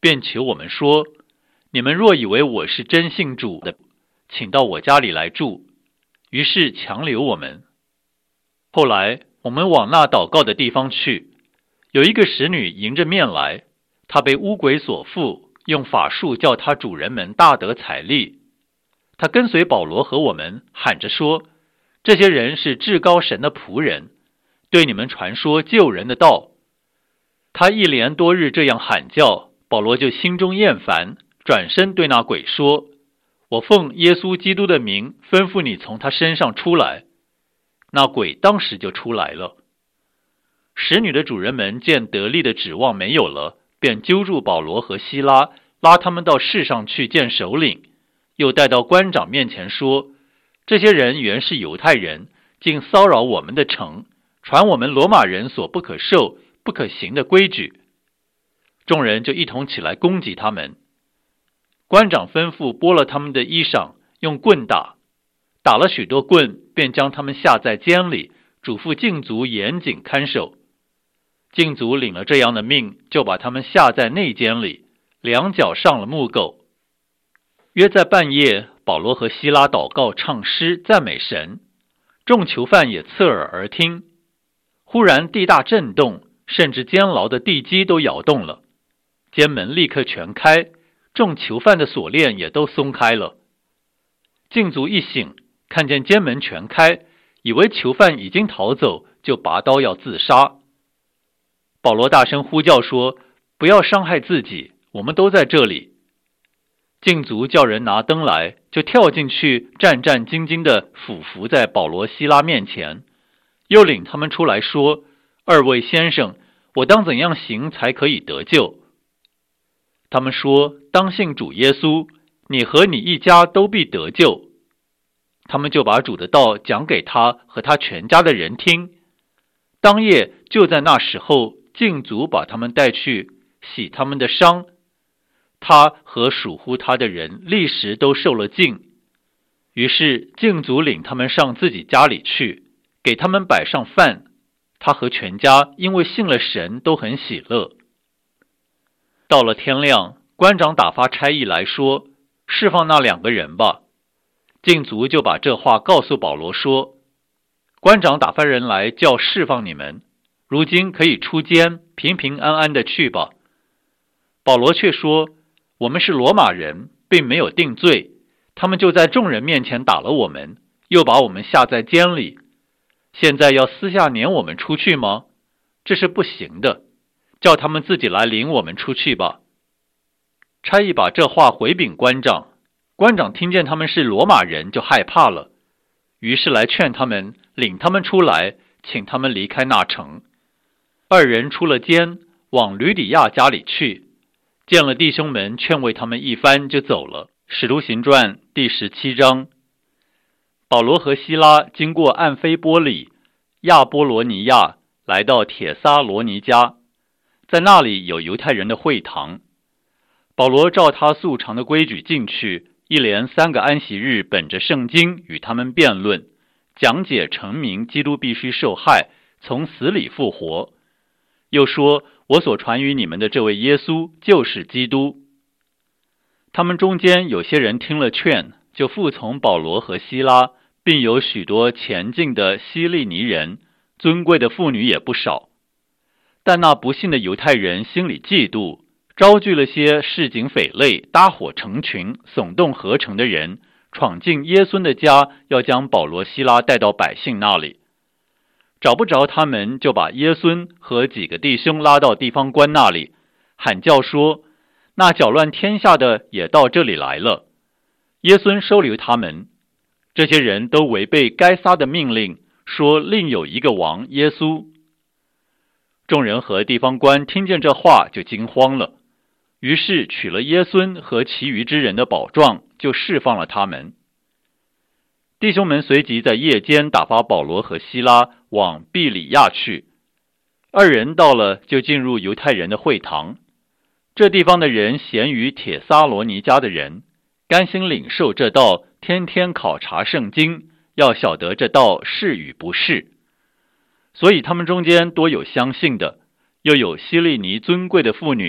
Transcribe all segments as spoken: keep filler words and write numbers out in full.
便求我们说，你们若以为我是真信主的，请到我家里来住。于是强留我们。后来我们往那祷告的地方去，有一个使女迎着面来，她被污鬼所附，用法术叫她主人们大得财利。她跟随保罗和我们，喊着说，这些人是至高神的仆人，对你们传说救人的道。她一连多日这样喊叫，保罗就心中厌烦，转身对那鬼说，我奉耶稣基督的名吩咐你从他身上出来。那鬼当时就出来了。使女的主人们见得力的指望没有了，便揪住保罗和希拉，拉他们到市上去见首领，又带到官长面前说，这些人原是犹太人，竟骚扰我们的城，传我们罗马人所不可受不可行的规矩。众人就一同起来攻击他们。官长吩咐剥了他们的衣裳，用棍打，打了许多棍，便将他们下在监里，嘱咐禁足严谨看守。禁足领了这样的命，就把他们下在内监里，两脚上了木狗。约在半夜，保罗和希拉祷告唱诗赞美神，众囚犯也侧耳而听。忽然地大震动，甚至监牢的地基都摇动了，监门立刻全开，众囚犯的锁链也都松开了。禁足一醒，看见监门全开，以为囚犯已经逃走，就拔刀要自杀。保罗大声呼叫说，不要伤害自己，我们都在这里。禁足叫人拿灯来，就跳进去，战战兢兢地俯伏在保罗希拉面前，又领他们出来说，二位先生，我当怎样行才可以得救？他们说，当信主耶稣，你和你一家都必得救。他们就把主的道讲给他和他全家的人听。当夜就在那时候，禁足把他们带去洗他们的伤，他和属乎他的人立时都受了禁。于是禁足领他们上自己家里去，给他们摆上饭，他和全家因为信了神都很喜乐。到了天亮，官长打发差役来说，释放那两个人吧。禁足就把这话告诉保罗说，官长打发人来叫释放你们，如今可以出监，平平安安的去吧。保罗却说，我们是罗马人，并没有定罪，他们就在众人面前打了我们，又把我们下在监里，现在要私下撵我们出去吗？这是不行的，叫他们自己来领我们出去吧。差役把这话回禀官长，官长听见他们是罗马人，就害怕了，于是来劝他们，领他们出来，请他们离开那城。二人出了监，往吕底亚家里去，见了弟兄们，劝慰他们一番，就走了。使徒行传第十七章。保罗和希拉经过暗非波里、亚波罗尼亚，来到帖撒罗尼迦，在那里有犹太人的会堂。保罗照他素常的规矩进去，一连三个安息日，本着圣经与他们辩论，讲解陈明基督必须受害，从死里复活。又说，我所传于你们的这位耶稣就是基督。他们中间有些人听了劝，就服从保罗和希拉，并有许多前进的希利尼人，尊贵的妇女也不少。但那不信的犹太人心里嫉妒，招聚了些市井匪类，搭伙成群，耸动合成的人，闯进耶稣的家，要将保罗希拉带到百姓那里。找不着他们，就把耶稣和几个弟兄拉到地方官那里，喊叫说，那搅乱天下的也到这里来了。耶稣收留他们。这些人都违背该撒的命令，说另有一个王耶稣。众人和地方官听见这话，就惊慌了，于是取了耶稣和其余之人的宝状，就释放了他们。弟兄们随即在夜间打发保罗和希拉往庇里亚去。二人到了，就进入犹太人的会堂。这地方的人咸于帖撒罗尼迦的人，甘心领受这道，天天考察圣经，要晓得这道是与不是。所以他们中间多有相信的，又有希利尼尊贵的妇女，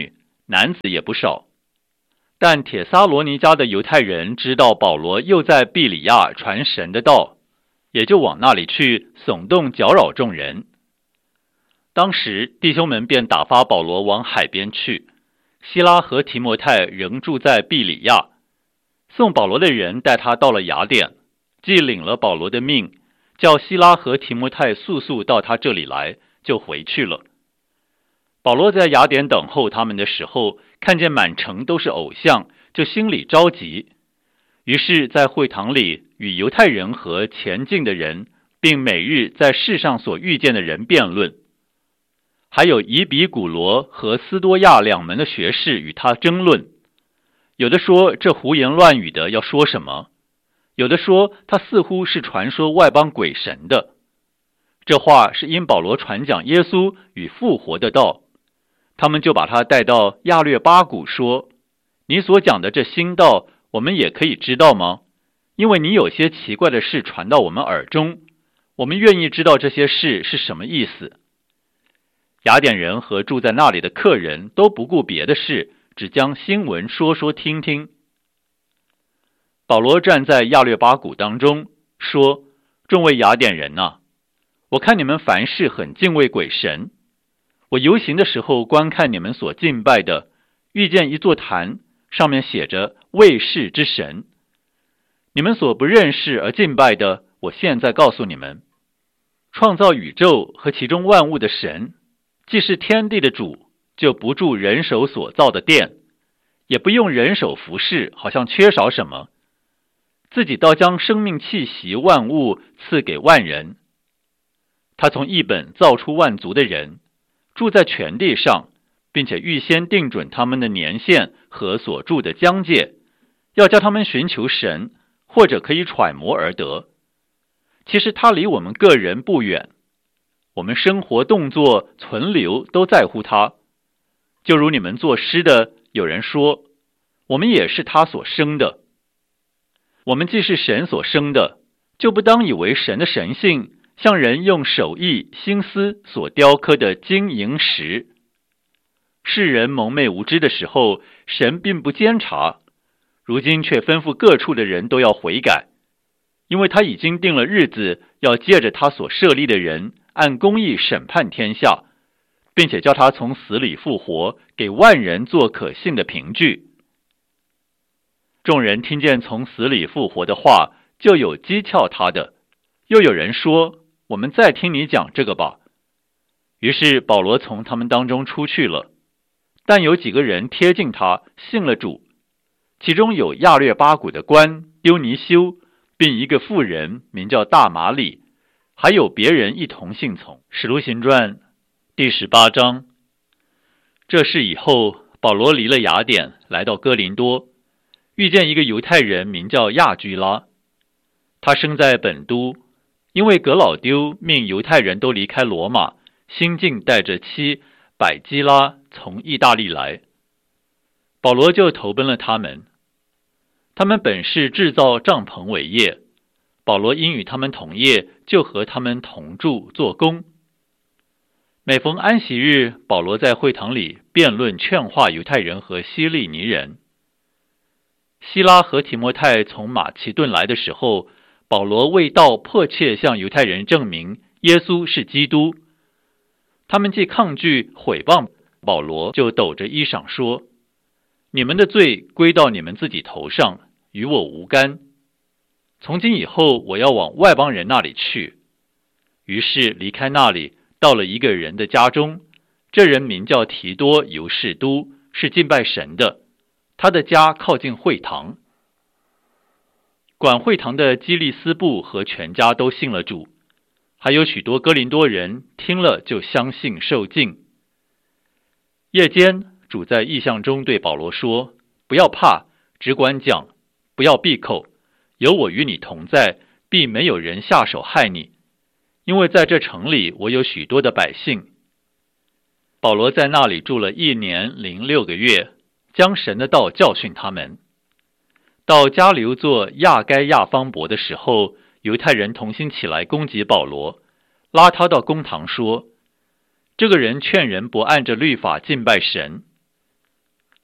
男子也不少。但帖撒罗尼迦的犹太人知道保罗又在庇里亚传神的道，也就往那里去耸动搅扰众人。当时弟兄们便打发保罗往海边去，希拉和提摩太仍住在庇里亚。送保罗的人带他到了雅典，既领了保罗的命，叫希拉和提摩太速速到他这里来，就回去了。保罗在雅典等候他们的时候，看见满城都是偶像，就心里着急，于是在会堂里与犹太人和前进的人，并每日在世上所遇见的人辩论。还有以比古罗和斯多亚两门的学士与他争论，有的说这胡言乱语的要说什么，有的说他似乎是传说外邦鬼神的。这话是因保罗传讲耶稣与复活的道，他们就把他带到亚略巴谷，说：你所讲的这新道，我们也可以知道吗？因为你有些奇怪的事传到我们耳中，我们愿意知道这些事是什么意思。雅典人和住在那里的客人都不顾别的事，只将新闻说说听听。保罗站在亚略巴谷当中，说：众位雅典人啊，我看你们凡事很敬畏鬼神。我游行的时候观看你们所敬拜的，遇见一座坛，上面写着卫士之神。你们所不认识而敬拜的，我现在告诉你们，创造宇宙和其中万物的神，既是天地的主，就不住人手所造的殿，也不用人手服侍，好像缺少什么，自己倒将生命气息万物赐给万人。他从一本造出万族的人，住在全地上，并且预先定准他们的年限和所住的疆界，要叫他们寻求神，或者可以揣摩而得。其实他离我们个人不远，我们生活动作存留都在乎他。就如你们作诗的有人说，我们也是他所生的。我们既是神所生的，就不当以为神的神性像人用手艺心思所雕刻的金银石。世人蒙昧无知的时候，神并不监察，如今却吩咐各处的人都要悔改，因为他已经定了日子，要借着他所设立的人按公义审判天下，并且叫他从死里复活，给万人做可信的凭据。众人听见从死里复活的话，就有讥诮他的，又有人说，我们再听你讲这个吧。于是保罗从他们当中出去了，但有几个人贴近他，信了主，其中有亚略巴谷的官丢尼修，并一个妇人名叫大马里，还有别人一同信从。使徒行传第十八章。这事以后，保罗离了雅典，来到哥林多，遇见一个犹太人名叫亚居拉，他生在本都，因为革老丢命犹太人都离开罗马，新近带着妻百基拉从意大利来，保罗就投奔了他们。他们本是制造帐篷为业，保罗因与他们同业，就和他们同住做工。每逢安息日，保罗在会堂里辩论劝化犹太人和希利尼人。希拉和提摩太从马其顿来的时候，保罗为道迫切向犹太人证明耶稣是基督。他们既抗拒毁谤保罗，就抖着衣裳说，你们的罪归到你们自己头上，与我无干。从今以后，我要往外邦人那里去。于是离开那里，到了一个人的家中，这人名叫提多犹士都，是敬拜神的，他的家靠近会堂。管会堂的基利斯布和全家都信了主，还有许多哥林多人听了就相信受浸。夜间，主在异象中对保罗说，不要怕，只管讲，不要闭口，有我与你同在，必没有人下手害你，因为在这城里我有许多的百姓。保罗在那里住了一年零六个月，将神的道教训他们。到加流做亚该亚方伯的时候，犹太人同心起来攻击保罗，拉他到公堂说，这个人劝人不按着律法敬拜神。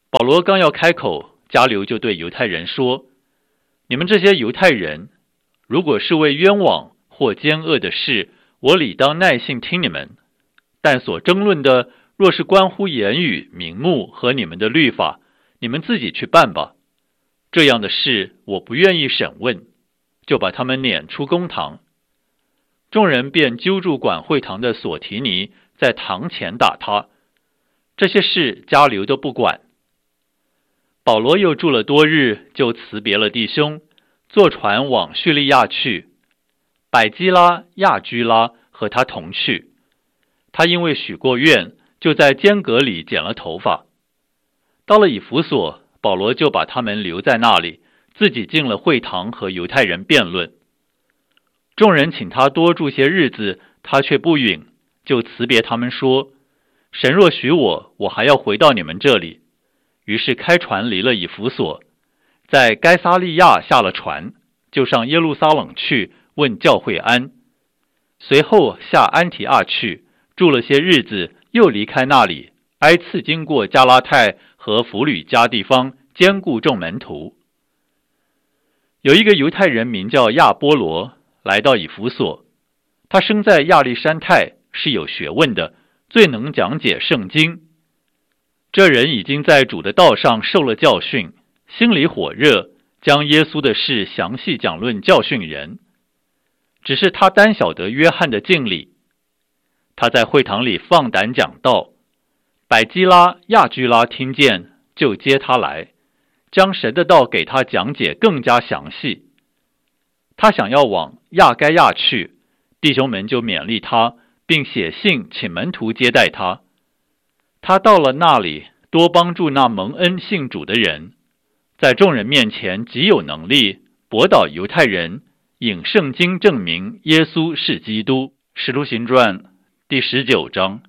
保罗刚要开口，迦流就对犹太人说：你们这些犹太人，如果是为冤枉或奸恶的事，我理当耐心听你们；但所争论的，若是关乎言语、名目和你们的律法，你们自己去办吧。这样的事我不愿意审问，就把他们撵出公堂。众人便揪住管会堂的索提尼，在堂前打他。这些事迦流都不管。保罗又住了多日，就辞别了弟兄，坐船往叙利亚去。百基拉、亚居拉和他同去。他因为许过愿，就在间隔里剪了头发。到了以弗所，保罗就把他们留在那里，自己进了会堂和犹太人辩论。众人请他多住些日子，他却不允，就辞别他们说：神若许我，我还要回到你们这里。于是开船离了以弗所，在该撒利亚下了船，就上耶路撒冷去，问教会安。随后下安提阿去，住了些日子，又离开那里，挨次经过加拉太和弗吕家地方，兼顾众门徒。有一个犹太人名叫亚波罗，来到以弗所。他生在亚历山太，是有学问的，最能讲解圣经。这人已经在主的道上受了教训，心里火热，将耶稣的事详细讲论教训人。只是他单晓得约翰的敬礼。他在会堂里放胆讲道，百基拉、亚居拉听见，就接他来，将神的道给他讲解更加详细。他想要往亚该亚去，弟兄们就勉励他，并写信请门徒接待他。他到了那里，多帮助那蒙恩信主的人，在众人面前极有能力，驳倒犹太人，引圣经证明耶稣是基督。使徒行传第十九章。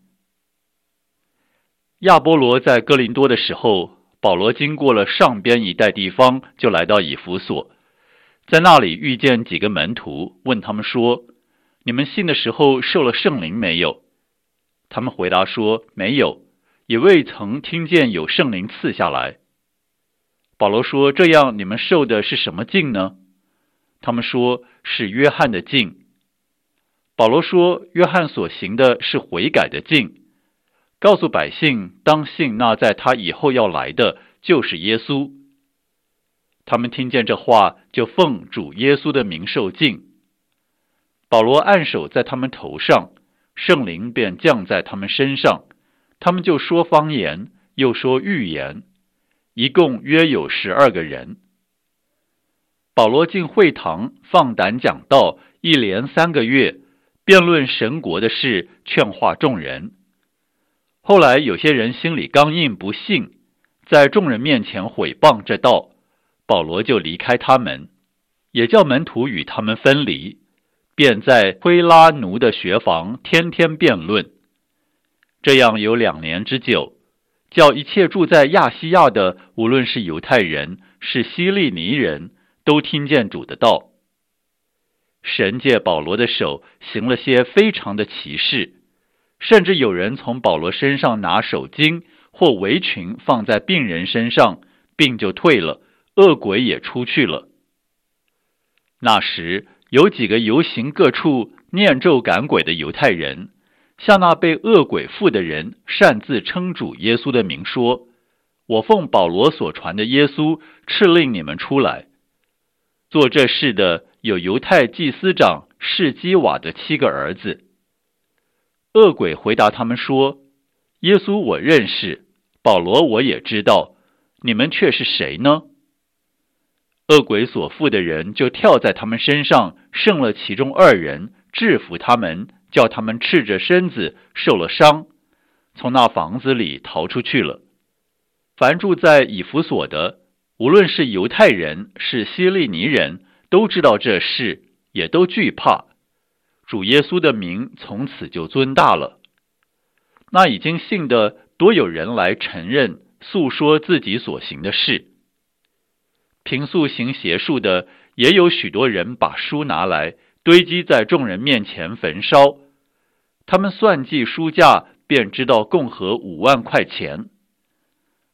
亚波罗在哥林多的时候，保罗经过了上边一带地方，就来到以弗所，在那里遇见几个门徒，问他们说：你们信的时候受了圣灵没有？他们回答说：没有，也未曾听见有圣灵赐下来。保罗说：这样你们受的是什么禁呢？他们说：是约翰的禁。保罗说：约翰所行的是悔改的禁，告诉百姓当信那在他以后要来的就是耶稣。他们听见这话，就奉主耶稣的名受禁。保罗按手在他们头上，圣灵便降在他们身上，他们就说方言，又说预言，一共约有十二个人。保罗进会堂，放胆讲道，一连三个月，辩论神国的事，劝化众人。后来有些人心里刚硬，不信，在众人面前毁谤这道，保罗就离开他们，也叫门徒与他们分离，便在推拉奴的学房天天辩论。这样有两年之久，叫一切住在亚细亚的，无论是犹太人，是希利尼人，都听见主的道。神借保罗的手行了些非常的奇事，甚至有人从保罗身上拿手巾或围裙放在病人身上，病就退了，恶鬼也出去了。那时有几个游行各处念咒赶鬼的犹太人，向那被恶鬼附的人擅自称主耶稣的名说：我奉保罗所传的耶稣，敕令你们出来。做这事的有犹太祭司长士基瓦的七个儿子。恶鬼回答他们说：耶稣我认识，保罗我也知道，你们却是谁呢？恶鬼所附的人就跳在他们身上，胜了其中二人，制服他们，叫他们赤着身子受了伤，从那房子里逃出去了。凡住在以弗所的，无论是犹太人是希利尼人，都知道这事，也都惧怕。主耶稣的名从此就尊大了。那已经信的多有人来承认，诉说自己所行的事。平素行邪术的，也有许多人把书拿来堆积在众人面前焚烧。他们算计书价，便知道共合五万块钱。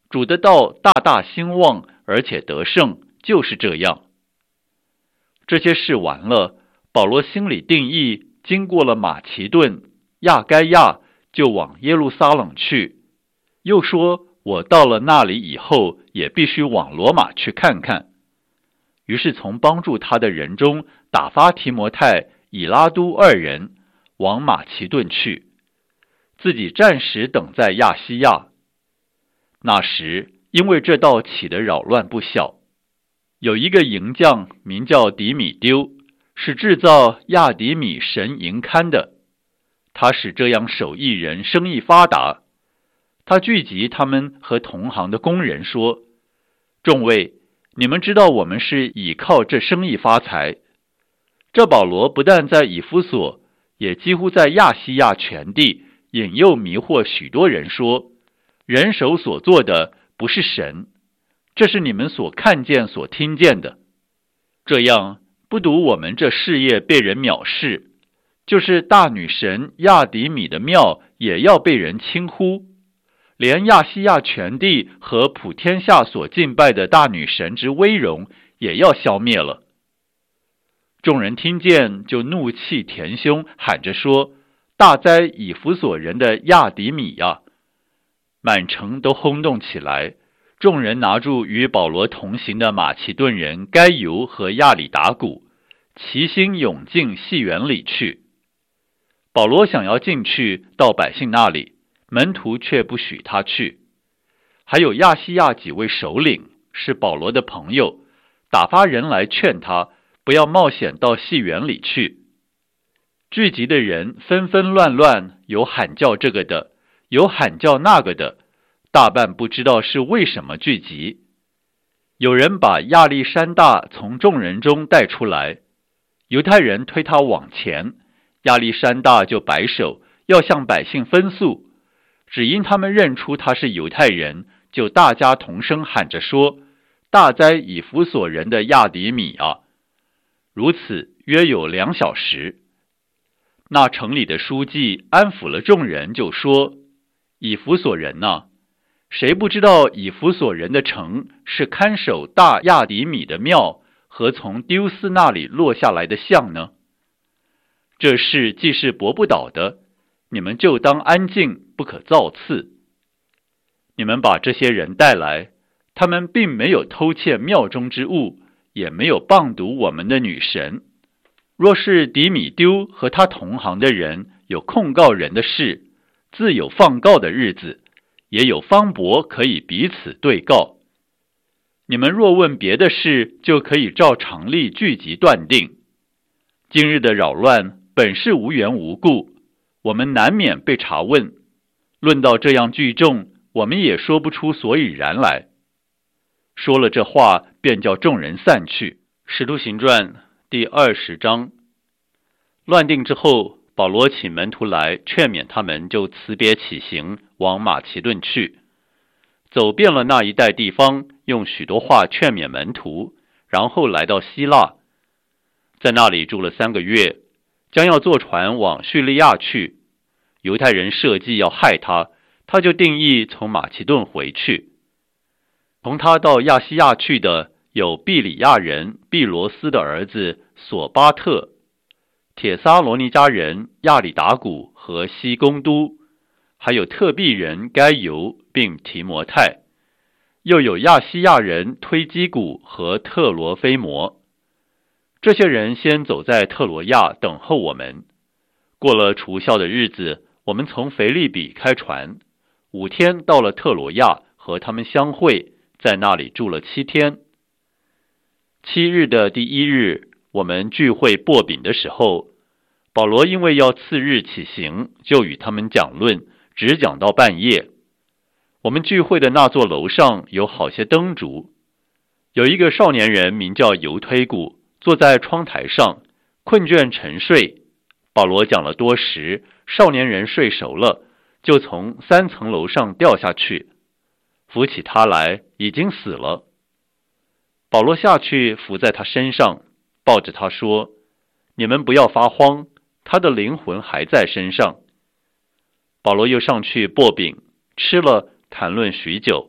主的道大大兴旺，而且得胜，就是这样。这些事完了，保罗心里定义，经过了马其顿、亚该亚，就往耶路撒冷去。又说，我到了那里以后，也必须往罗马去看看。于是从帮助他的人中打发提摩太、以拉都二人往马其顿去，自己暂时等在亚细亚。那时因为这道起的扰乱不小，有一个营匠名叫底米丢，是制造亚底米神营龛的，他使这样手艺人生意发达。他聚集他们和同行的工人说，众位，你们知道我们是倚靠这生意发财。这保罗不但在以弗所，也几乎在亚细亚全地引诱迷惑许多人说，人手所做的不是神，这是你们所看见所听见的。这样不独我们这事业被人藐视，就是大女神亚底米的庙也要被人轻忽，连亚细亚全地和普天下所敬拜的大女神之威荣也要消灭了。众人听见，就怒气填胸，喊着说，大哉以弗所人的亚底米呀！满城都轰动起来。众人拿住与保罗同行的马其顿人该犹和亚里达古，齐心涌进戏园里去。保罗想要进去到百姓那里，门徒却不许他去。还有亚细亚几位首领是保罗的朋友，打发人来劝他不要冒险到戏园里去。聚集的人纷纷乱乱，有喊叫这个的，有喊叫那个的，大半不知道是为什么聚集。有人把亚历山大从众人中带出来，犹太人推他往前，亚历山大就摆手要向百姓分诉，只因他们认出他是犹太人，就大家同声喊着说，大哉以弗所人的亚底米啊！如此约有两小时。那城里的书记安抚了众人，就说，以弗所人啊，谁不知道以弗所人的城是看守大亚底米的庙和从丢斯那里落下来的像呢？这事既是驳不倒的，你们就当安静，不可造次。你们把这些人带来，他们并没有偷窃庙中之物，也没有谤读我们的女神。若是底米丢和他同行的人有控告人的事，自有放告的日子，也有方伯可以彼此对告。你们若问别的事，就可以照常例聚集断定。今日的扰乱本是无缘无故，我们难免被查问。论到这样聚众，我们也说不出所以然来。说了这话，便叫众人散去。使徒行传第二十章。乱定之后，保罗请门徒来劝勉他们，就辞别起行，往马其顿去。走遍了那一带地方，用许多话劝勉门徒，然后来到希腊，在那里住了三个月，将要坐船往叙利亚去。犹太人设计要害他，他就定义从马其顿回去。同他到亚细亚去的有毕里亚人毕罗斯的儿子索巴特、帖撒罗尼迦人亚里达古和西公都，还有特庇人该犹并提摩太，又有亚细亚人推基古和特罗菲摩。这些人先走在特罗亚等候我们。过了除酵的日子，我们从腓利比开船，五天到了特罗亚，和他们相会，在那里住了七天。七日的第一日，我们聚会擘饼的时候，保罗因为要次日起行，就与他们讲论，只讲到半夜。我们聚会的那座楼上有好些灯烛，有一个少年人名叫犹推古，坐在窗台上，困倦沉睡。保罗讲了多时，少年人睡熟了，就从三层楼上掉下去，扶起他来，已经死了。保罗下去伏在他身上，抱着他说，你们不要发慌，他的灵魂还在身上。保罗又上去擘饼，吃了，谈论许久，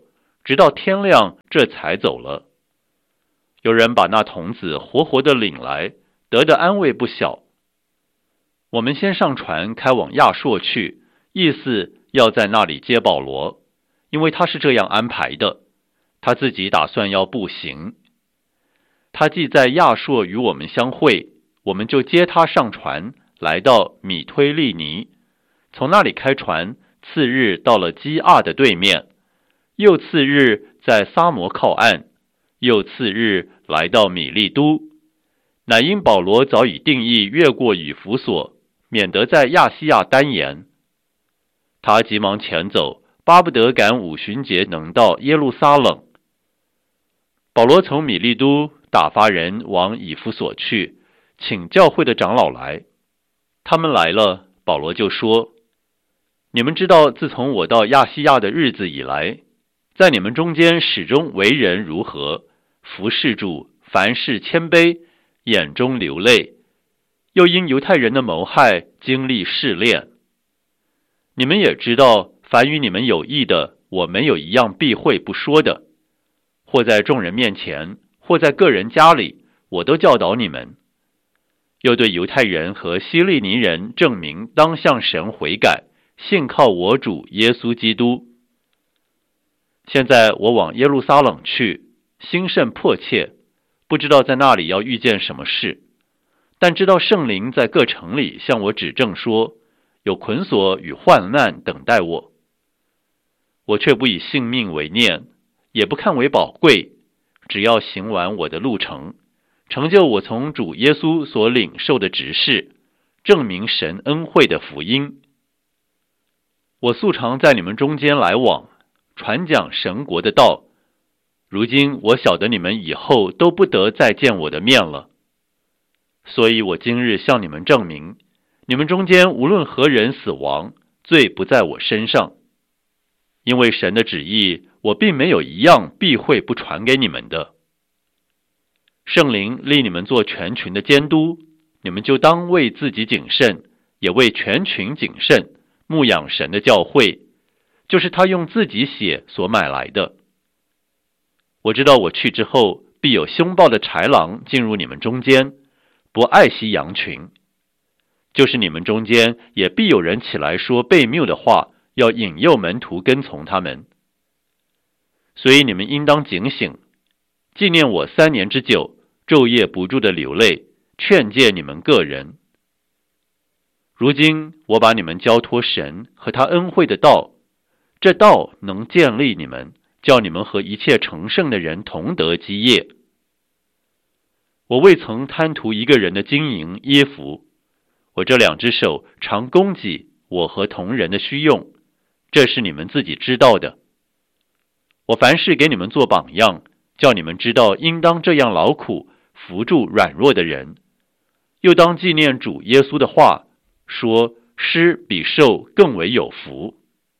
直到天亮，这才走了。有人把那童子活活的领来，得的安慰不小。我们先上船开往亚朔去，意思要在那里接保罗，因为他是这样安排的，他自己打算要步行。他既在亚朔与我们相会，我们就接他上船，来到米推利尼，从那里开船，次日到了基亚的对面，又次日在撒摩靠岸，又次日来到米利都。乃因保罗早已定义越过以弗所，免得在亚细亚单言。他急忙前走，巴不得赶五旬节能到耶路撒冷。保罗从米利都打发人往以弗所去，请教会的长老来。他们来了，保罗就说：你们知道自从我到亚细亚的日子以来，在你们中间始终为人如何，服侍主，凡事谦卑，眼中流泪，又因犹太人的谋害经历试炼。你们也知道，凡与你们有益的，我没有一样避讳不说的，或在众人面前，或在个人家里，我都教导你们。又对犹太人和希利尼人证明当向神悔改，信靠我主耶稣基督。现在我往耶路撒冷去，心甚迫切，不知道在那里要遇见什么事，但知道圣灵在各城里向我指证说，有捆锁与患难等待我。我却不以性命为念，也不看为宝贵，只要行完我的路程，成就我从主耶稣所领受的职事，证明神恩惠的福音。我素常在你们中间来往，传讲神国的道，如今我晓得你们以后都不得再见我的面了。所以我今日向你们证明，你们中间无论何人死亡，罪不在我身上。因为神的旨意，我并没有一样避讳不传给你们的。圣灵立你们做全群的监督，你们就当为自己谨慎，也为全群谨慎，牧养神的教会，就是他用自己血所买来的。我知道我去之后，必有凶暴的豺狼进入你们中间，不爱惜羊群。就是你们中间也必有人起来说悖谬的话，要引诱门徒跟从他们。所以你们应当警醒，纪念我三年之久，昼夜不住的流泪，劝诫你们个人。如今我把你们交托神和他恩惠的道，这道能建立你们，叫你们和一切成圣的人同得基业。我未曾贪图一个人的金银衣服，我这两只手常供给我和同人的需用，这是你们自己知道的。我凡事给你们做榜样，叫你们知道应当这样劳苦，扶助软弱的人，又当纪念主耶稣的话，说施比受更为有福。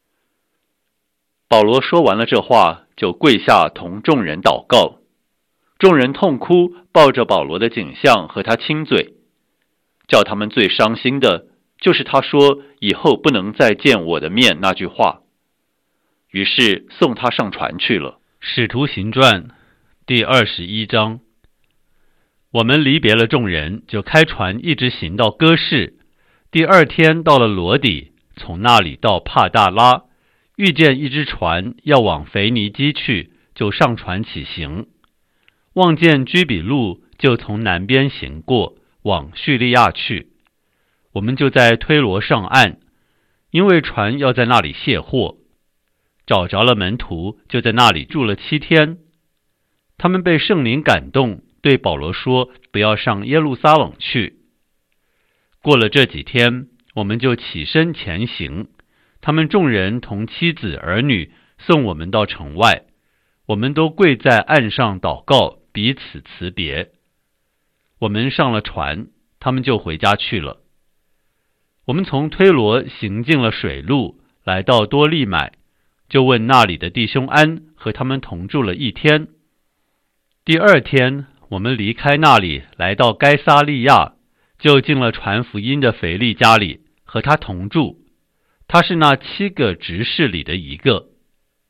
保罗说完了这话，就跪下同众人祷告。众人痛哭，抱着保罗的颈项和他亲嘴。叫他们最伤心的，就是他说以后不能再见我的面那句话。于是送他上船去了。 使徒行传第二十一章。我们离别了众人，就开船一直行到哥士。第二天到了罗底，从那里到帕大拉，遇见一只船要往腓尼基去，就上船起行。望见居比路，就从南边行过，往叙利亚去。我们就在推罗上岸，因为船要在那里卸货。找着了门徒，就在那里住了七天。他们被圣灵感动，对保罗说，不要上耶路撒冷去。过了这几天，我们就起身前行。他们众人同妻子儿女送我们到城外，我们都跪在岸上祷告，彼此辞别。我们上了船，他们就回家去了。我们从推罗行进了水路，来到多利买，就问那里的弟兄安，和他们同住了一天。第二天，我们离开那里，来到该撒利亚，就进了传福音的腓力家里，和他同住。他是那七个执事里的一个。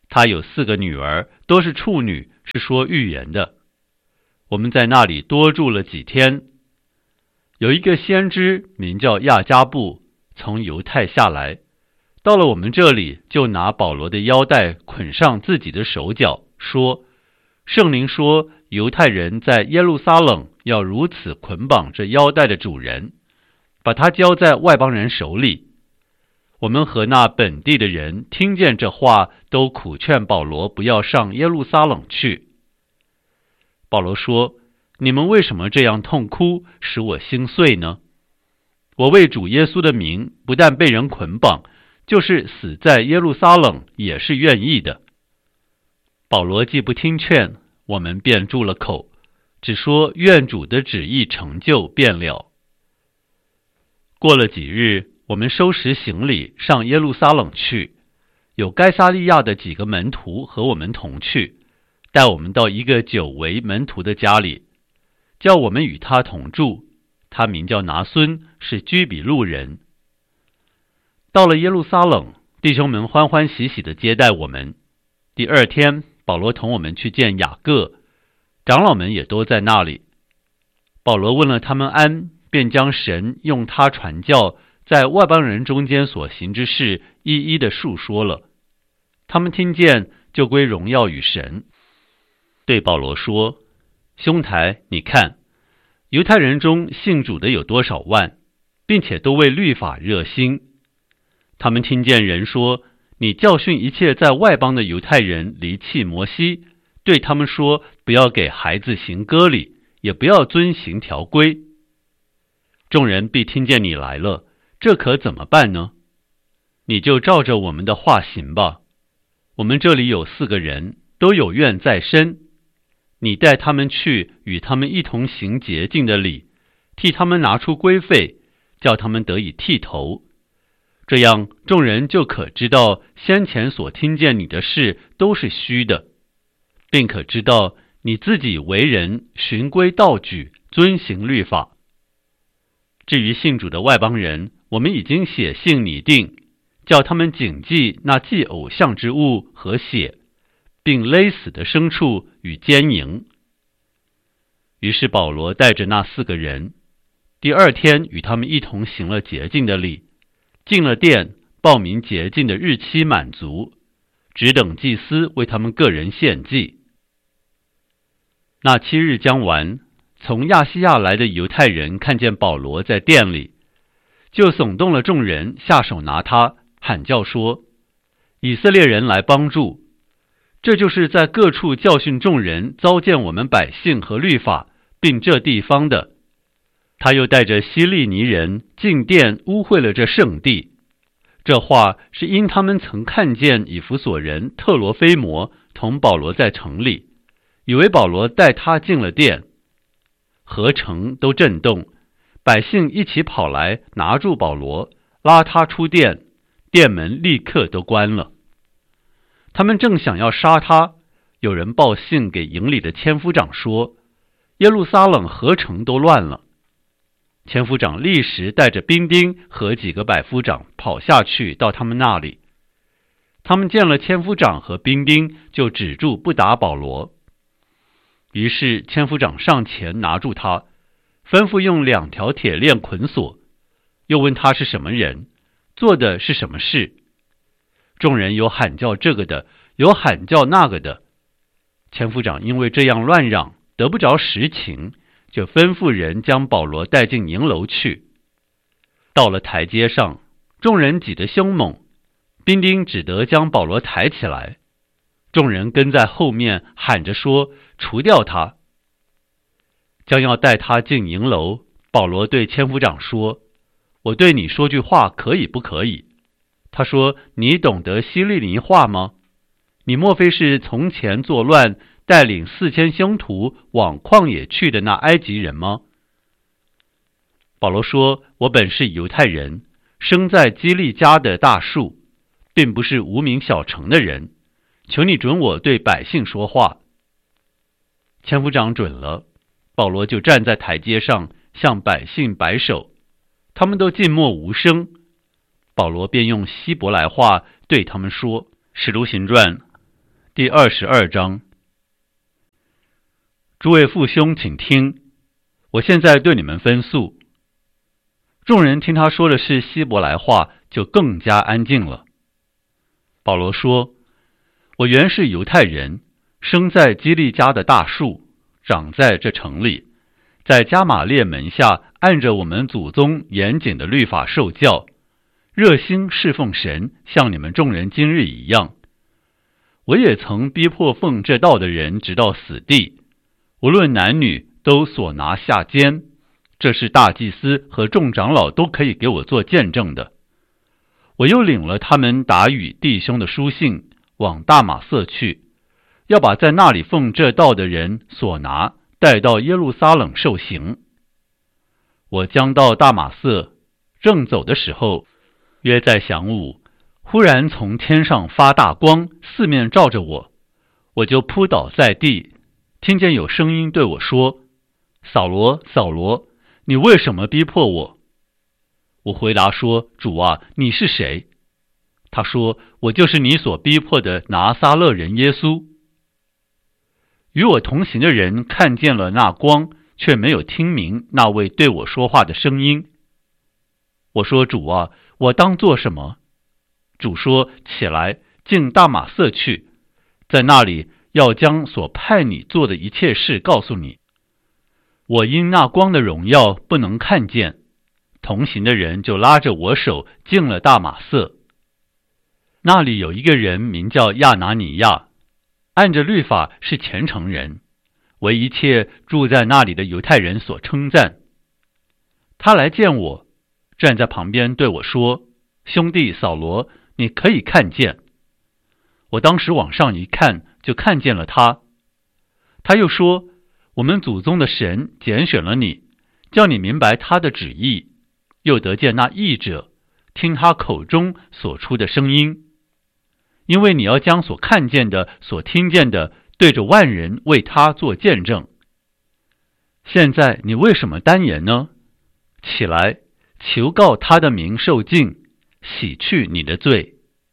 他有四个女儿，都是处女，是说预言的。我们在那里多住了几天。有一个先知名叫亚加布，从犹太下来，到了我们这里，就拿保罗的腰带捆上自己的手脚，说：圣灵说，犹太人在耶路撒冷要如此捆绑这腰带的主人，把他交在外邦人手里。我们和那本地的人听见这话，都苦劝保罗不要上耶路撒冷去。保罗说：你们为什么这样痛哭，使我心碎呢？我为主耶稣的名，不但被人捆绑，就是死在耶路撒冷也是愿意的。保罗既不听劝，我们便住了口，只说愿主的旨意成就便了。过了几日，我们收拾行李上耶路撒冷去，有该撒利亚的几个门徒和我们同去，带我们到一个久为门徒的家里，叫我们与他同住。他名叫拿孙，是居比路人。到了耶路撒冷，弟兄们欢欢喜喜地接待我们。第二天，保罗同我们去见雅各，长老们也都在那里。保罗问了他们安，便将神用他传教在外邦人中间所行之事一一的述说了。他们听见，就归荣耀与神。对保罗说：兄台，你看，犹太人中信主的有多少万，并且都为律法热心。他们听见人说，你教训一切在外邦的犹太人离弃摩西，对他们说，不要给孩子行割礼，也不要遵行条规。众人必听见你来了，这可怎么办呢？你就照着我们的话行吧。我们这里有四个人，都有愿在身。你带他们去，与他们一同行洁净的礼，替他们拿出规费，叫他们得以剃头。这样众人就可知道先前所听见你的事都是虚的，并可知道你自己为人循规蹈矩，遵行律法。至于信主的外邦人，我们已经写信拟定，叫他们谨记那祭偶像之物和血，并勒死的牲畜与奸淫。于是保罗带着那四个人，第二天与他们一同行了洁净的礼，进了殿，报明洁净的日期满足，只等祭司为他们个人献祭。那七日将完，从亚细亚来的犹太人看见保罗在殿里，就耸动了众人，下手拿他，喊叫说：以色列人来帮助！这就是在各处教训众人，糟践我们百姓和律法，并这地方的。他又带着希利尼人进殿，污秽了这圣地。这话是因他们曾看见以弗所人特罗菲摩同保罗在城里，以为保罗带他进了殿。合城都震动，百姓一起跑来拿住保罗，拉他出殿，殿门立刻都关了。他们正想要杀他，有人报信给营里的千夫长说，耶路撒冷合城都乱了。千夫长立时带着兵丁和几个百夫长跑下去到他们那里。他们见了千夫长和兵丁，就止住不打保罗。于是千夫长上前拿住他，吩咐用两条铁链捆锁，又问他是什么人，做的是什么事。众人有喊叫这个的，有喊叫那个的。千夫长因为这样乱嚷，得不着实情，就吩咐人将保罗带进营楼去。到了台阶上，众人挤得凶猛，兵丁只得将保罗抬起来。众人跟在后面喊着说，除掉他。将要带他进营楼，保罗对千夫长说，我对你说句话可以不可以？他说，你懂得希利尼话吗？你莫非是从前作乱，带领四千凶徒往旷野去的那埃及人吗？保罗说，我本是犹太人，生在基利家的大树，并不是无名小城的人，求你准我对百姓说话。千夫长准了，保罗就站在台阶上向百姓摆手，他们都静默无声。保罗便用希伯来话对他们说，使徒行传第二十二章。诸位父兄，请听，我现在对你们分诉。众人听他说的是希伯来话，就更加安静了。保罗说，我原是犹太人，生在基利家的大树，长在这城里，在加玛列门下按着我们祖宗严谨的律法受教，热心侍奉神，像你们众人今日一样。我也曾逼迫奉这道的人直到死地，无论男女都所拿下监，这是大祭司和众长老都可以给我做见证的。我又领了他们打与弟兄的书信，往大马色去，要把在那里奉这道的人所拿带到耶路撒冷受刑。我将到大马色，正走的时候，约在晌午，忽然从天上发大光，四面照着我，我就扑倒在地，听见有声音对我说，扫罗，扫罗，你为什么逼迫我？我回答说，主啊，你是谁？他说，我就是你所逼迫的拿撒勒人耶稣。与我同行的人看见了那光，却没有听明那位对我说话的声音。我说，主啊，我当做什么？主说，起来，进大马色去，在那里要将所派你做的一切事告诉你。我因那光的荣耀不能看见，同行的人就拉着我手进了大马色。那里有一个人名叫亚拿尼亚，按着律法是虔诚人，为一切住在那里的犹太人所称赞。他来见我，站在旁边对我说，兄弟扫罗，你可以看见。我当时往上一看，就看见了他。他又说，我们祖宗的神拣选了你，叫你明白他的旨意，又得见那译者，听他口中所出的声音。因为你要将所看见的、所听见的，对着万人为他做见证。现在你为什么单言呢？起来，求告他的名受尽，洗去你的罪。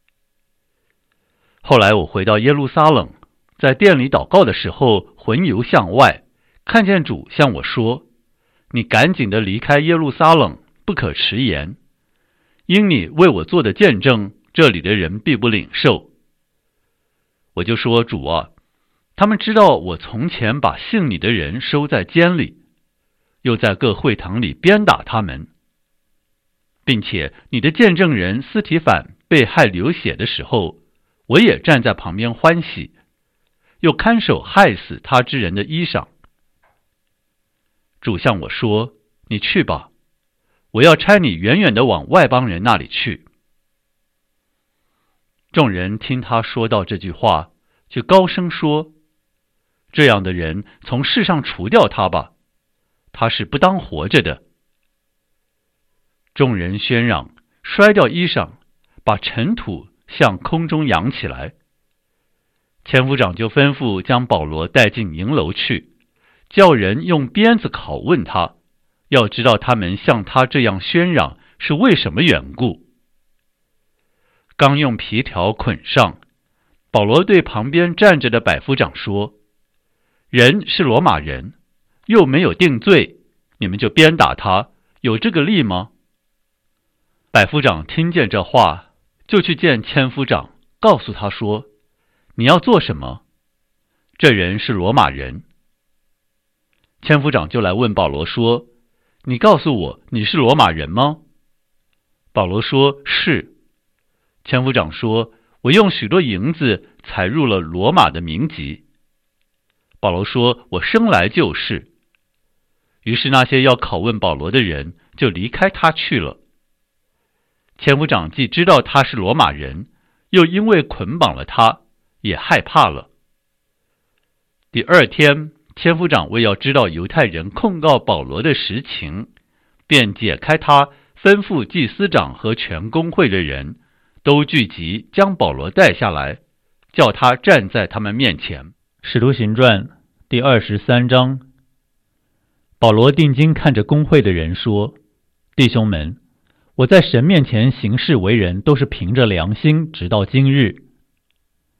后来我回到耶路撒冷，在殿里祷告的时候，魂游向外，看见主向我说，你赶紧的离开耶路撒冷，不可迟延，因你为我做的见证，这里的人必不领受。我就说，主啊，他们知道我从前把信你的人收在监里，又在各会堂里鞭打他们，并且你的见证人司提反被害流血的时候，我也站在旁边欢喜，又看守害死他之人的衣裳。主向我说，你去吧，我要差你远远的往外邦人那里去。众人听他说到这句话，就高声说，这样的人从世上除掉他吧，他是不当活着的。众人喧嚷，摔掉衣裳，把尘土向空中扬起来。千夫长就吩咐将保罗带进营楼去，叫人用鞭子拷问他，要知道他们像他这样喧嚷是为什么缘故。刚用皮条捆上，保罗对旁边站着的百夫长说，人是罗马人，又没有定罪，你们就鞭打他，有这个理吗？百夫长听见这话，就去见千夫长，告诉他说，你要做什么？这人是罗马人。千夫长就来问保罗说，你告诉我，你是罗马人吗？保罗说，是。千夫长说，我用许多银子采入了罗马的民籍。保罗说，我生来就是。于是那些要拷问保罗的人就离开他去了。千夫长既知道他是罗马人，又因为捆绑了他，也害怕了。第二天，千夫长为要知道犹太人控告保罗的实情，便解开他，吩咐祭司长和全公会的人都聚集，将保罗带下来，叫他站在他们面前。 使徒行传第二十三章。保罗定睛看着公会的人说，弟兄们，我在神面前行事为人，都是凭着良心，直到今日。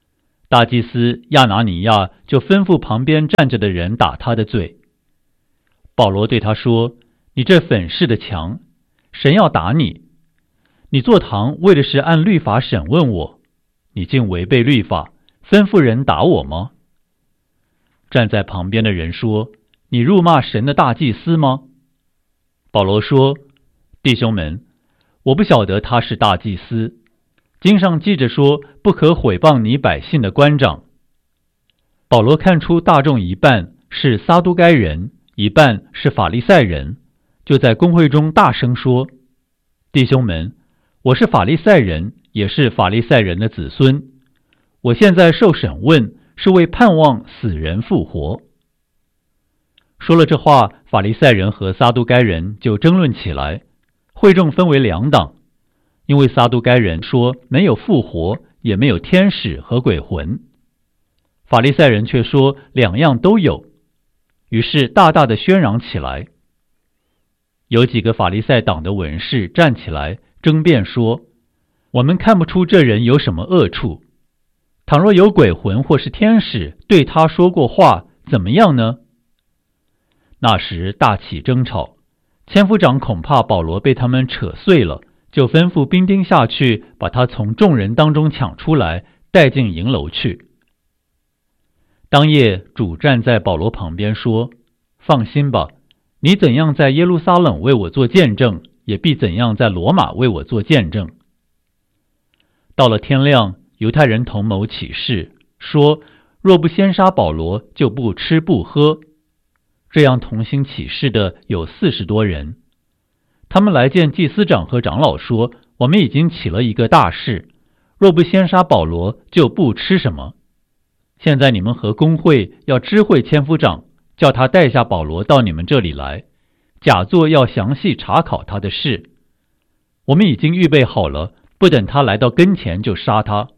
大祭司亚拿尼亚就吩咐旁边站着的人打他的嘴。保罗对他说：你这粉饰的墙，神要打你。你坐堂为的是按律法审问我，你竟违背律法，吩咐人打我吗？站在旁边的人说：你辱骂神的大祭司吗？保罗说：弟兄们，我不晓得他是大祭司。经上记着说，不可毁谤你百姓的官长。保罗看出大众一半是撒都该人，一半是法利赛人，就在公会中大声说：弟兄们，我是法利赛人，也是法利赛人的子孙。我现在受审问，是为盼望死人复活。说了这话，法利赛人和撒都该人就争论起来，会众分为两党。因为撒都该人说没有复活，也没有天使和鬼魂，法利赛人却说两样都有，于是大大的喧嚷起来。有几个法利赛党的文士站起来争辩说：我们看不出这人有什么恶处，倘若有鬼魂或是天使对他说过话，怎么样呢？那时大起争吵，千夫长恐怕保罗被他们扯碎了，就吩咐兵丁下去，把他从众人当中抢出来，带进营楼去。当夜，主站在保罗旁边说：放心吧，你怎样在耶路撒冷为我做见证，也必怎样在罗马为我做见证。到了天亮，犹太人同谋起誓，说若不先杀保罗，就不吃不喝。这样同心起誓的有四十多人。他们来见祭司长和长老说：我们已经起了一个大事，若不先杀保罗，就不吃什么。现在你们和公会要知会千夫长，叫他带下保罗到你们这里来，假作要详细查考他的事。我们已经预备好了，不等他来到跟前就杀他。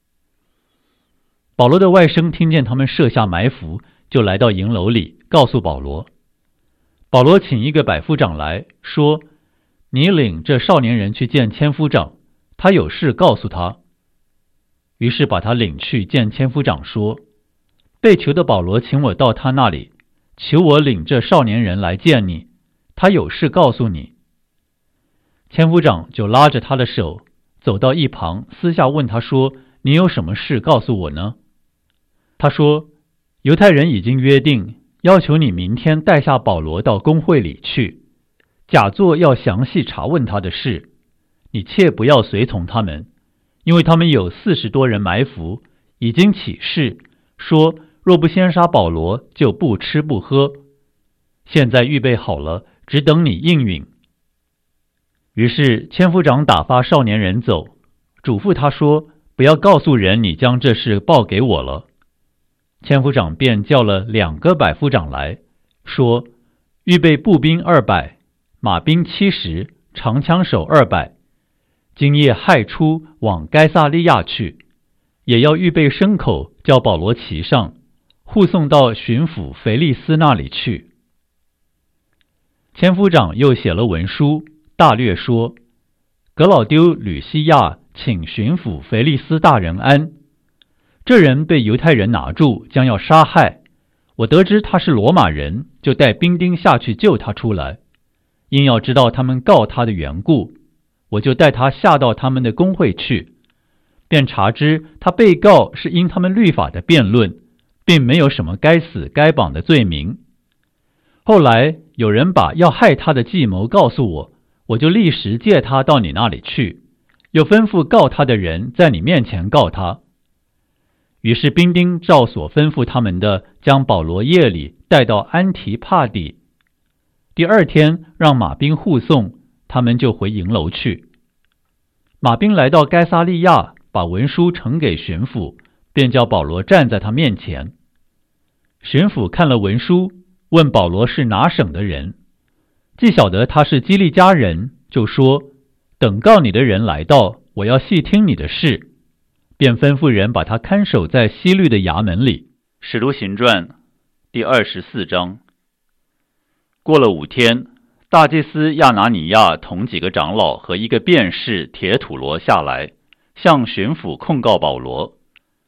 保罗的外甥听见他们设下埋伏，就来到营楼里，告诉保罗。保罗请一个百夫长来说：你领这少年人去见千夫长，他有事告诉他。于是把他领去见千夫长，说：被囚的保罗请我到他那里，求我领这少年人来见你，他有事告诉你。千夫长就拉着他的手走到一旁，私下问他说：你有什么事告诉我呢？他说：犹太人已经约定，要求你明天带下保罗到公会里去，假作要详细查问他的事，你切不要随从他们，因为他们有四十多人埋伏，已经起誓说若不先杀保罗，就不吃不喝。现在预备好了，只等你应允。于是千夫长打发少年人走，嘱咐他说：不要告诉人你将这事报给我了。千夫长便叫了两个百夫长来，说：预备步兵二百，马兵七十，长枪手二百，今夜亥初往该撒利亚去，也要预备牲口，叫保罗骑上，护送到巡抚腓利斯那里去。千夫长又写了文书，大略说：格老丢吕西亚请巡抚腓利斯大人安。这人被犹太人拿住，将要杀害。我得知他是罗马人，就带兵丁下去救他出来。因要知道他们告他的缘故，我就带他下到他们的公会去，便查知他被告是因他们律法的辩论，并没有什么该死该绑的罪名。后来有人把要害他的计谋告诉我，我就立时借他到你那里去，又吩咐告他的人在你面前告他。于是兵丁照所吩咐他们的，将保罗夜里带到安提帕底。第二天让马兵护送，他们就回营楼去。马兵来到该撒利亚，把文书呈给巡抚，便叫保罗站在他面前。巡抚看了文书，问保罗是哪省的人，既晓得他是基利家人，就说：等告你的人来到，我要细听你的事。便吩咐人把他看守在西律的衙门里。使徒行传第二十四章。过了五天，大祭司亚拿尼亚同几个长老和一个辩士铁土罗下来，向巡抚控告保罗。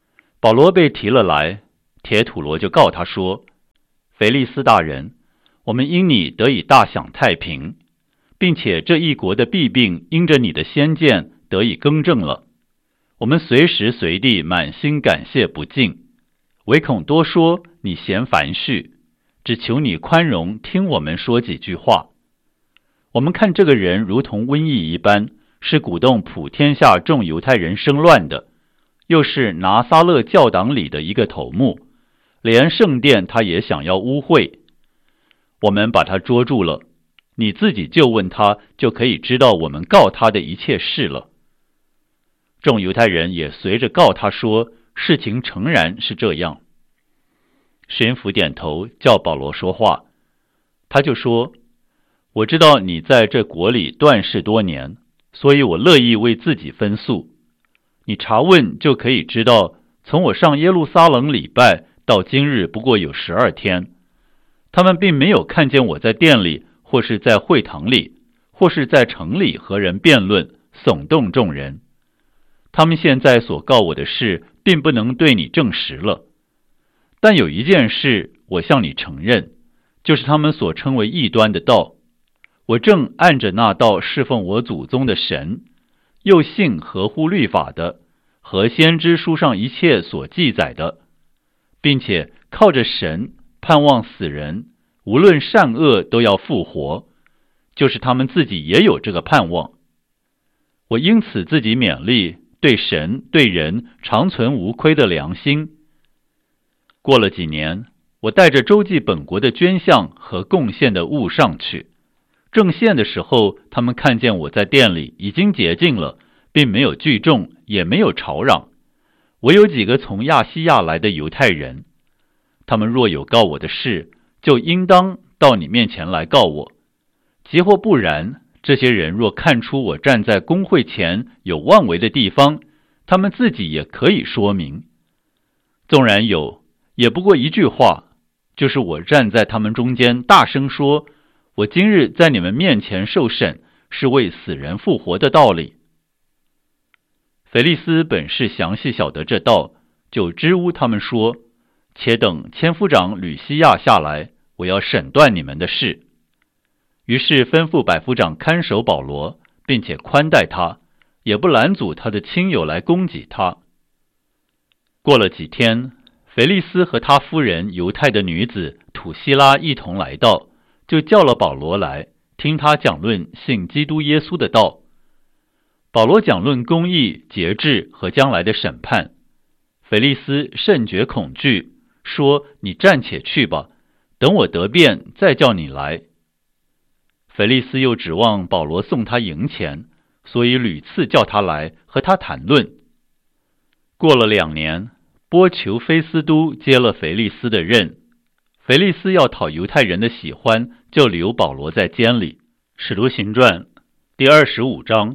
保罗被提了来，铁土罗就告他说：腓利斯大人，我们因你得以大享太平，并且这一国的弊病因着你的先见得以更正了。我们随时随地满心感谢不尽，唯恐多说你嫌繁絮，只求你宽容听我们说几句话。我们看这个人如同瘟疫一般，是鼓动普天下众犹太人生乱的，又是拿撒勒教党里的一个头目，连圣殿他也想要污秽。我们把他捉住了，你自己就问他，就可以知道我们告他的一切事了。众犹太人也随着告他说，事情诚然是这样。巡抚点头，叫保罗说话。他就说：我知道你在这国里断事多年，所以我乐意为自己分诉。你查问就可以知道，从我上耶路撒冷礼拜到今日不过有十二天，他们并没有看见我在殿里，或是在会堂里，或是在城里和人辩论，耸动众人。他们现在所告我的事，并不能对你证实了。但有一件事，我向你承认，就是他们所称为异端的道。我正按着那道侍奉我祖宗的神，又信合乎律法的，和先知书上一切所记载的，并且靠着神盼望死人，无论善恶都要复活，就是他们自己也有这个盼望。我因此自己勉励，对神对人常存无亏的良心。过了几年，我带着周济本国的捐项和贡献的物上去，正献的时候，他们看见我在店里已经洁净了，并没有聚众，也没有吵嚷。唯有几个从亚细亚来的犹太人，他们若有告我的事，就应当到你面前来告我。即或不然，这些人若看出我站在公会前有妄为的地方，他们自己也可以说明。纵然有，也不过一句话，就是我站在他们中间大声说，我今日在你们面前受审，是为死人复活的道理。腓利斯本是详细晓得这道，就支吾他们说，且等千夫长吕西亚下来，我要审断你们的事。于是吩咐百夫长看守保罗，并且宽待他，也不拦阻他的亲友来攻击他。过了几天，腓利斯和他夫人犹太的女子土希拉一同来到，就叫了保罗来，听他讲论信基督耶稣的道。保罗讲论公义、节制和将来的审判。腓利斯甚觉恐惧，说：你暂且去吧，等我得便再叫你来。腓利斯又指望保罗送他银钱，所以屡次叫他来和他谈论。过了两年，波求菲斯都接了腓利斯的任。腓利斯要讨犹太人的喜欢，就留保罗在监里。使徒行传第二十五章。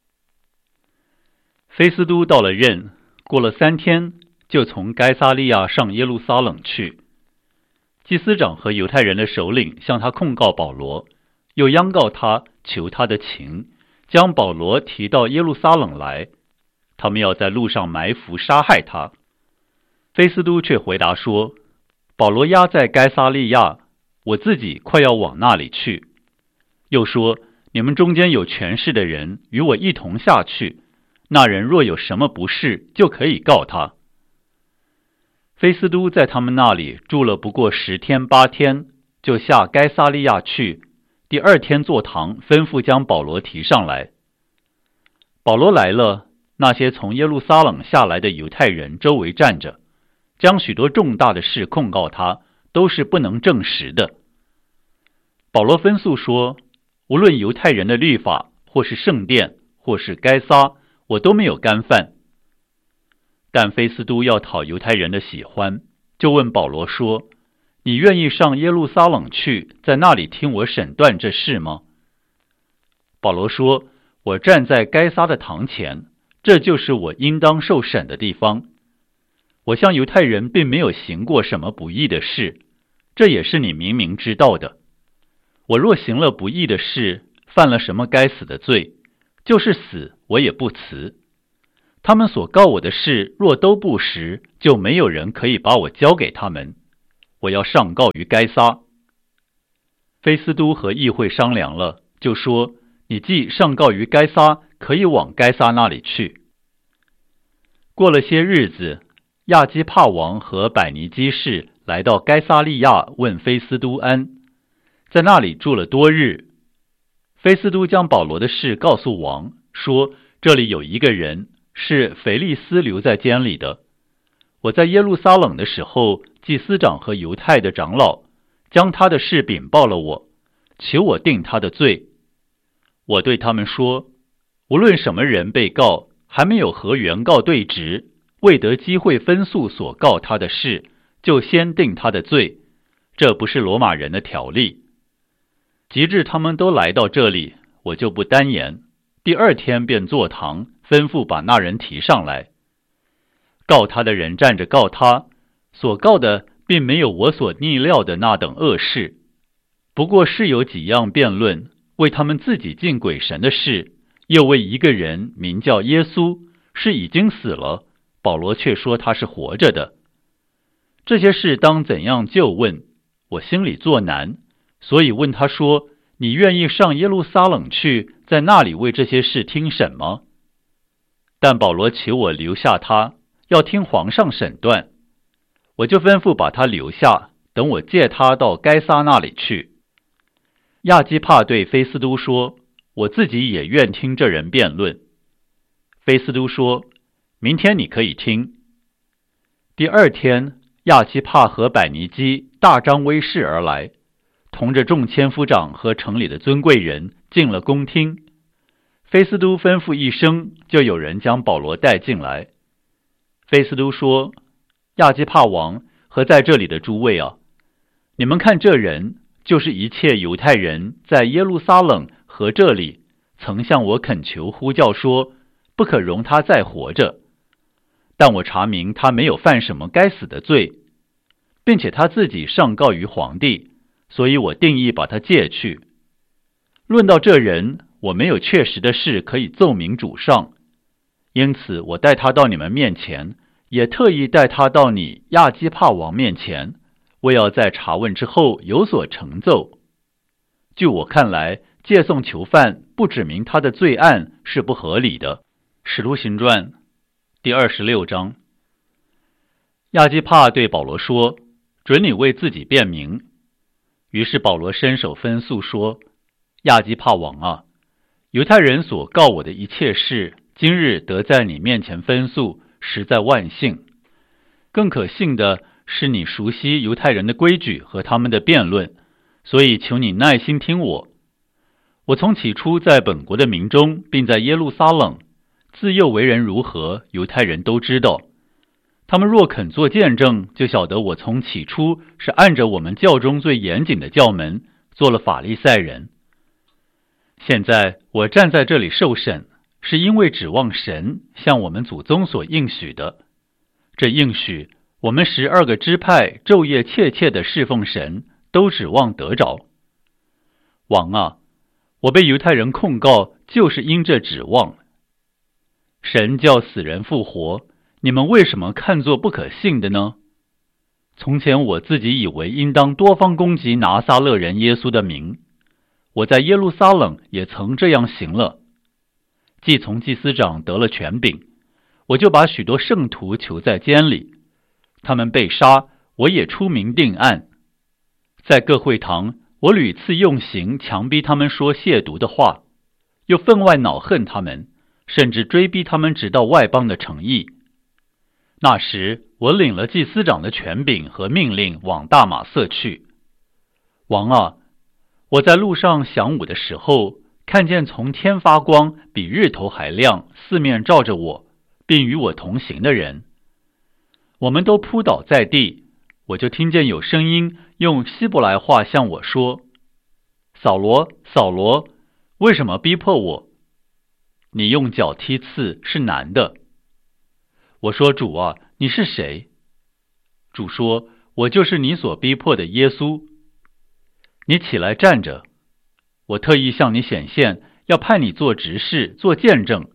菲斯都到了任，过了三天，就从该撒利亚上耶路撒冷去。祭司长和犹太人的首领向他控告保罗，又央告他，求他的情，将保罗提到耶路撒冷来，他们要在路上埋伏杀害他。菲斯都却回答说，保罗押在该撒利亚，我自己快要往那里去。又说，你们中间有权势的人与我一同下去，那人若有什么不是，就可以告他。菲斯都在他们那里住了不过十天八天，就下该撒利亚去。第二天坐堂，吩咐将保罗提上来。保罗来了，那些从耶路撒冷下来的犹太人周围站着，将许多重大的事控告他，都是不能证实的。保罗分诉说，无论犹太人的律法，或是圣殿，或是该撒，我都没有干犯。但菲斯都要讨犹太人的喜欢，就问保罗说，你愿意上耶路撒冷去，在那里听我审断这事吗？保罗说，我站在该撒的堂前，这就是我应当受审的地方。我向犹太人并没有行过什么不义的事，这也是你明明知道的。我若行了不义的事，犯了什么该死的罪，就是死我也不辞。 他们所告我的事若都不实，就没有人可以把我交给他们。我要上告于该撒。菲斯都和议会商量了，就说：你既上告于该撒，可以往该撒那里去。过了些日子，亚基帕王和百尼基士来到该撒利亚，问菲斯都安，在那里住了多日。菲斯都将保罗的事告诉王，说：这里有一个人是腓利斯留在监里的。我在耶路撒冷的时候，祭司长和犹太的长老将他的事禀报了我，求我定他的罪。我对他们说：无论什么人被告，还没有和原告对质，未得机会分诉所告他的事，就先定他的罪，这不是罗马人的条例。及至他们都来到这里，我就不单言，第二天便坐堂，吩咐把那人提上来。告他的人站着告他，所告的并没有我所逆料的那等恶事，不过是有几样辩论，为他们自己敬鬼神的事，又为一个人名叫耶稣，是已经死了，保罗却说他是活着的。这些事当怎样就问，我心里作难，所以问他说：你愿意上耶路撒冷去，在那里为这些事听审吗？但保罗求我留下他，要听皇上审断。我就吩咐把他留下，等我借他到该撒那里去。亚基帕对菲斯都说：我自己也愿听这人辩论。菲斯都说：明天你可以听。第二天，亚基帕和百尼基大张威势而来，同着众千夫长和城里的尊贵人进了宫厅。菲斯都吩咐一声，就有人将保罗带进来。菲斯都说：亚基帕王和在这里的诸位啊，你们看这人就是一切犹太人在耶路撒冷和这里曾向我恳求呼叫说，不可容他再活着。但我查明他没有犯什么该死的罪，并且他自己上告于皇帝，所以我定义把他借去。论到这人，我没有确实的事可以奏明主上，因此我带他到你们面前，也特意带他到你亚基帕王面前，为要在查问之后有所成奏。据我看来，借送囚犯不指明他的罪案是不合理的。使徒行传第二十六章。亚基帕对保罗说：准你为自己辩明。于是保罗伸手分诉说：亚基帕王啊，犹太人所告我的一切事，今日得在你面前分诉，实在万幸。更可信的是，你熟悉犹太人的规矩和他们的辩论，所以求你耐心听我。我从起初在本国的民中，并在耶路撒冷，自幼为人如何，犹太人都知道。他们若肯做见证，就晓得我从起初是按着我们教中最严谨的教门，做了法利赛人。现在我站在这里受审，是因为指望神向我们祖宗所应许的。这应许，我们十二个支派昼夜切切的侍奉神，都指望得着。王啊，我被犹太人控告，就是因这指望。神叫死人复活，你们为什么看作不可信的呢？从前我自己以为应当多方攻击拿撒勒人耶稣的名，我在耶路撒冷也曾这样行了。既从祭司长得了权柄，我就把许多圣徒囚在监里，他们被杀，我也出名定案。在各会堂，我屡次用刑强逼他们说亵渎的话，又分外恼恨他们，甚至追逼他们直到外邦的城邑。那时我领了祭司长的权柄和命令，往大马色去。王啊，我在路上晌午的时候，看见从天发光，比日头还亮，四面照着我，并与我同行的人。我们都扑倒在地，我就听见有声音用希伯来话向我说：扫罗，扫罗，为什么逼迫我？你用脚踢刺是难的。我说：主啊，你是谁？主说：我就是你所逼迫的耶稣。你起来站着，我特意向你显现，要派你做执事，做见证，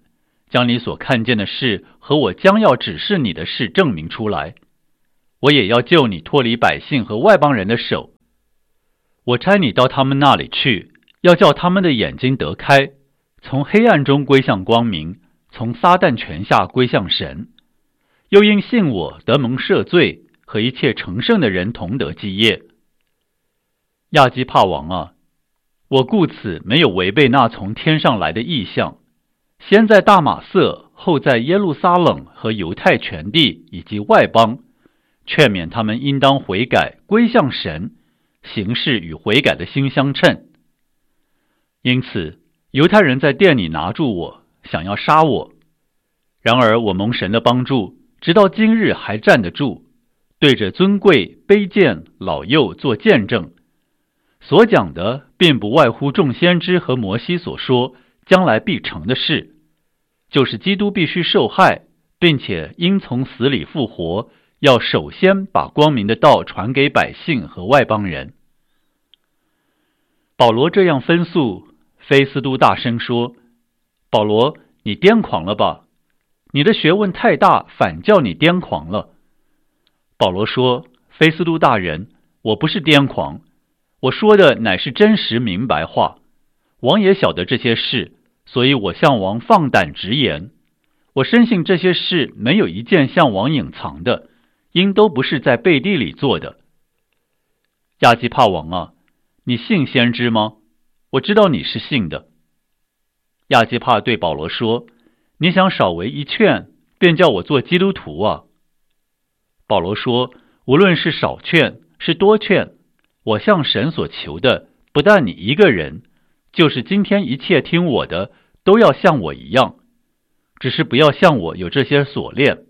将你所看见的事和我将要指示你的事证明出来。我也要救你脱离百姓和外邦人的手。我差你到他们那里去，要叫他们的眼睛得开，从黑暗中归向光明，从撒旦权下归向神。又因信我得蒙赦罪，和一切成圣的人同得基业。亚基帕王啊，我故此没有违背那从天上来的异象，先在大马色，后在耶路撒冷和犹太全地以及外邦，劝勉他们应当悔改，归向神，行事与悔改的心相称。因此犹太人在殿里拿住我，想要杀我。然而我蒙神的帮助，直到今日还站得住，对着尊贵、卑贱、老幼做见证。所讲的并不外乎众先知和摩西所说将来必成的事，就是基督必须受害，并且因从死里复活，要首先把光明的道传给百姓和外邦人。保罗这样分诉，菲斯都大声说：保罗，你癫狂了吧？你的学问太大，反叫你癫狂了。保罗说：菲斯都大人，我不是癫狂，我说的乃是真实明白话。王也晓得这些事，所以我向王放胆直言。我深信这些事没有一件向王隐藏的，因都不是在背地里做的。亚基帕王啊，你信先知吗？我知道你是信的。亚基帕对保罗说：你想少为一劝，便叫我做基督徒啊？保罗说：无论是少劝是多劝，我向神所求的，不但你一个人，就是今天一切听我的，都要像我一样，只是不要像我有这些锁链。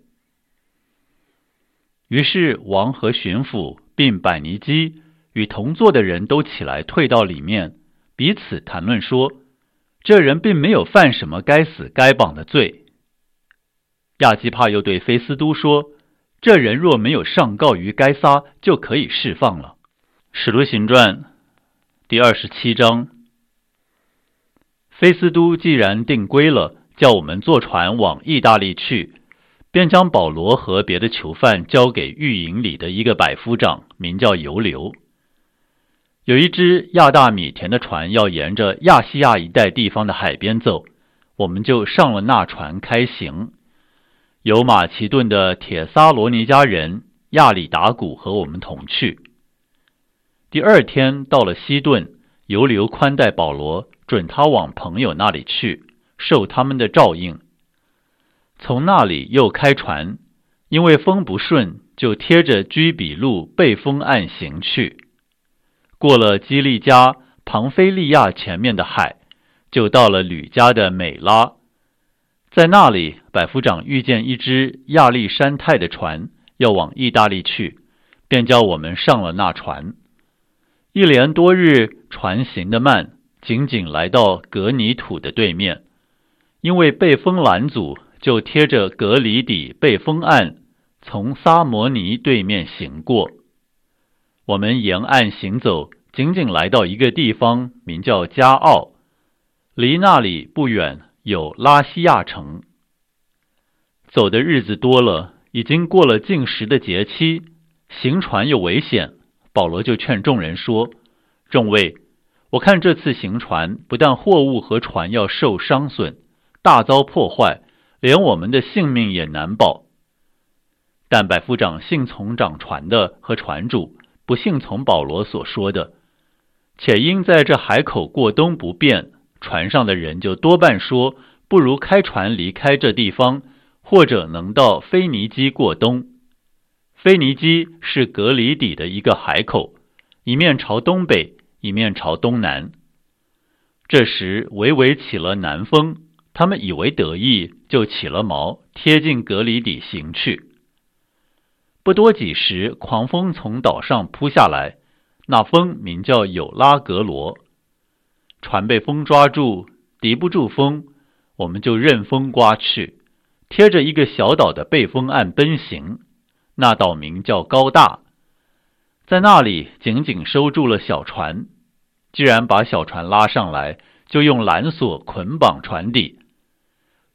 于是王和巡抚并百尼基与同坐的人都起来退到里面，彼此谈论说，这人并没有犯什么该死该绑的罪。亚基帕又对菲斯都说，这人若没有上告于该撒，就可以释放了。使徒行传第二十七章。菲斯都既然定规了，叫我们坐船往意大利去，便将保罗和别的囚犯交给狱营里的一个百夫长，名叫尤留。有一只亚大米田的船要沿着亚细亚一带地方的海边走，我们就上了那船开行。有马其顿的铁撒罗尼迦人亚里达古和我们同去。第二天到了西顿，尤留宽待保罗，准他往朋友那里去，受他们的照应。从那里又开船，因为风不顺，就贴着居比路背风岸行去。过了基利加庞菲利亚前面的海，就到了吕家的美拉。在那里，百夫长遇见一只亚历山泰的船，要往意大利去，便叫我们上了那船。一连多日，船行得慢，仅仅来到格尼土的对面，因为被风拦阻，就贴着格里底背风岸，从撒摩尼对面行过。我们沿岸行走，仅仅来到一个地方，名叫加奥，离那里不远有拉西亚城。走的日子多了，已经过了禁食的节期，行船又危险，保罗就劝众人说，众位，我看这次行船，不但货物和船要受伤损，大遭破坏，连我们的性命也难保。但百夫长信从掌船的和船主，不信从保罗所说的，且因在这海口过冬不便，船上的人就多半说，不如开船离开这地方，或者能到腓尼基过冬。腓尼基是格里底的一个海口，一面朝东北，一面朝东南。这时微微起了南风，他们以为得意，就起了锚，贴近格里底行去。不多几时，狂风从岛上扑下来，那风名叫有拉格罗。船被风抓住，敌不住风，我们就任风刮去，贴着一个小岛的背风岸奔行。那岛名叫高大，在那里紧紧收住了小船。既然把小船拉上来，就用缆索捆绑船底。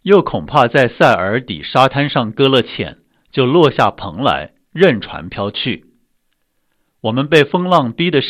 又恐怕在塞尔底沙滩上搁了浅，就落下蓬来，任船飘去。我们被风浪逼得